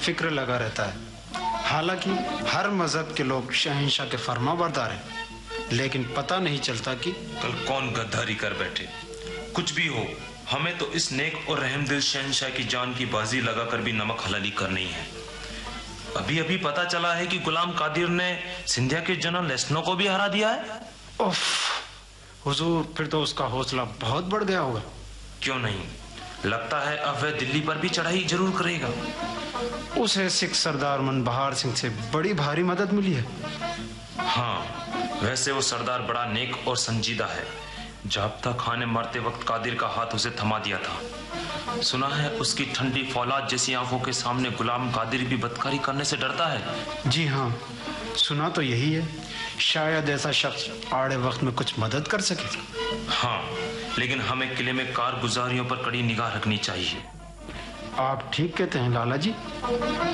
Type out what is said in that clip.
फिक्र लगा रहता है। हालांकि हर मजहब के लोग शहंशाह के फरमाबरदार हैं, लेकिन पता नहीं चलता कि कल कौन गद्दारी कर बैठे। कुछ भी हो, हमें तो इस नेक और रहमदिल शहंशाह की जान की बाजी लगाकर भी नमक हलाली करनी है। अभी अभी पता चला है कि गुलाम कादिर ने सिंधिया के जनरल लेस्नो को भी हरा दिया है। उफ, हुजूर, फिर तो उसका हौसला बहुत बढ़ गया होगा। क्यों नहीं, लगता है अब वह दिल्ली पर भी चढ़ाई जरूर करेगा। उसे सिख सरदार मन बहार सिंह से बड़ी भारी मदद मिली है। हाँ, वैसे वो सरदार बड़ा नेक और संजीदा है। जाब्ता खान ने मरते वक्त कादिर का हाथ उसे थमा दिया था। सुना है उसकी ठंडी फौलाद जैसी आंखों के सामने गुलाम कादिर भी बदकारी करने से डरता है। जी हाँ, सुना तो यही है। शायद ऐसा शख्स आड़े वक्त में कुछ मदद कर सके। हाँ, लेकिन हमें किले में कारगुजारियों पर कड़ी निगाह रखनी चाहिए। आप ठीक कहते हैं लाला जी।